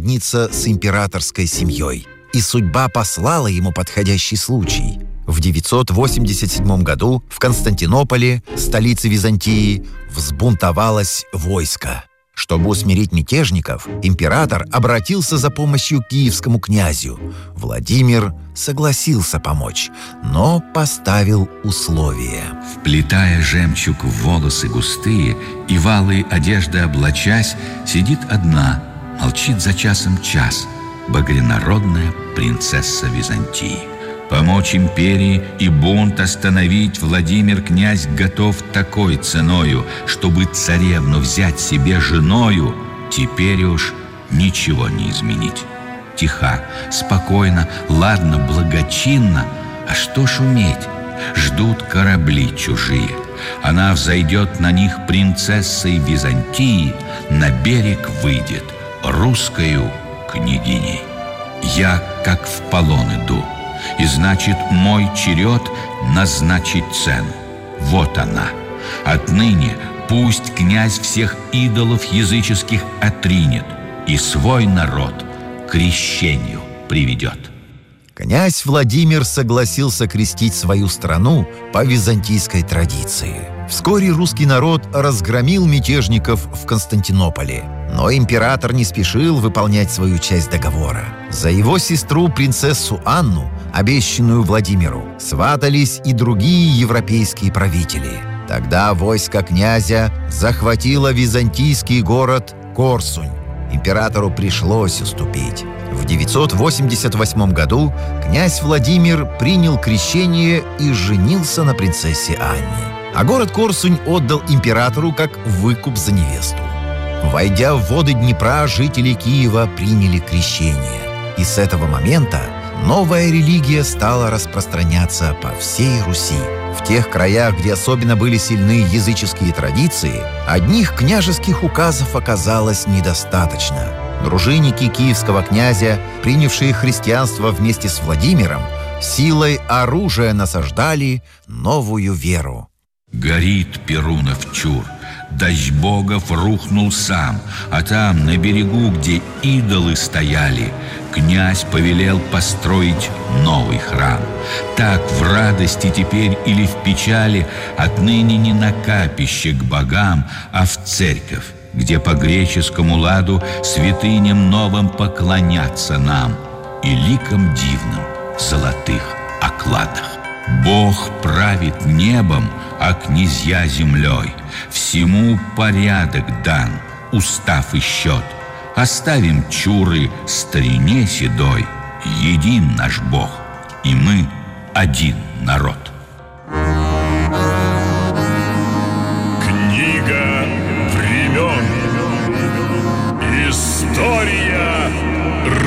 породниться с императорской семьей. И судьба послала ему подходящий случай. В 987 году в Константинополе, столице Византии, взбунтовалось войско. Чтобы усмирить мятежников, император обратился за помощью к киевскому князю. Владимир согласился помочь, но поставил условие. Вплетая жемчуг в волосы густые и в алые одежды облачась, сидит одна, молчит за часом час, багрянародная принцесса Византии. Помочь империи и бунт остановить Владимир князь готов такой ценою, чтобы царевну взять себе женою. Теперь уж ничего не изменить. Тиха, спокойно, ладно, благочинно. А что шуметь? Ждут корабли чужие. Она взойдет на них принцессой Византии, на берег выйдет русскою княгиней. Я как в полон иду, и значит, мой черед назначить цену. Вот она. Отныне пусть князь всех идолов языческих отринет и свой народ к крещению приведет. Князь Владимир согласился крестить свою страну по византийской традиции. Вскоре русский народ разгромил мятежников в Константинополе. Но император не спешил выполнять свою часть договора. За его сестру, принцессу Анну, обещанную Владимиру, сватались и другие европейские правители. Тогда войско князя захватило византийский город Корсунь. Императору пришлось уступить. В 988 году князь Владимир принял крещение и женился на принцессе Анне. А город Корсунь отдал императору как выкуп за невесту. Войдя в воды Днепра, жители Киева приняли крещение. И с этого момента новая религия стала распространяться по всей Руси. В тех краях, где особенно были сильны языческие традиции, одних княжеских указов оказалось недостаточно. Дружинники киевского князя, принявшие христианство вместе с Владимиром, силой оружия насаждали новую веру. Горит Перунов чур, дождь богов рухнул сам, а там, на берегу, где идолы стояли, князь повелел построить новый храм. Так в радости теперь или в печали отныне не на капище к богам, а в церковь, где по греческому ладу святыням новым поклонятся нам и ликам дивным в золотых окладах. Бог правит небом, а князья землей. Всему порядок дан, устав и счет. Оставим чуры старине седой. Един наш Бог, и мы один народ.